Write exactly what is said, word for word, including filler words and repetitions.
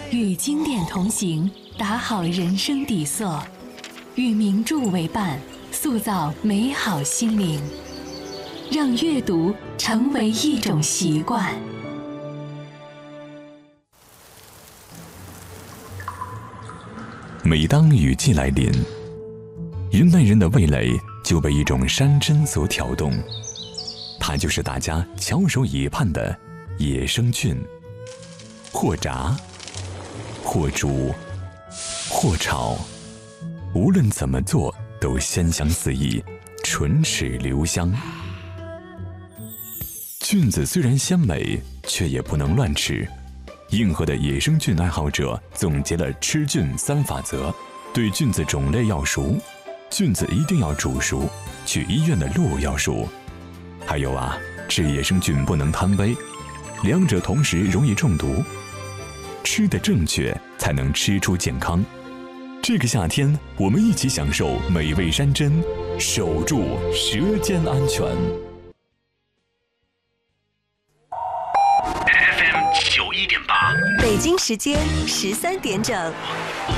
与经典同行，打好人生底色；与名著为伴，塑造美好心灵。让阅读成为一种习惯。 每当雨季来临，云南人的味蕾就被一种山珍所挑动，它就是大家翘首以盼的野生菌。或炸，或煮，或炒，无论怎么做都鲜香四溢，唇齿留香。菌子虽然鲜美，却也不能乱吃。硬核的野生菌爱好者总结了吃菌三法则：对菌子种类要熟，菌子一定要煮熟，去医院的路要熟。还有啊，吃野生菌不能贪杯，两者同时容易中毒。吃得正确，才能吃出健康。这个夏天，我们一起享受美味山珍，守住舌尖安全。 F M 九一点八， 北京时间十三点整。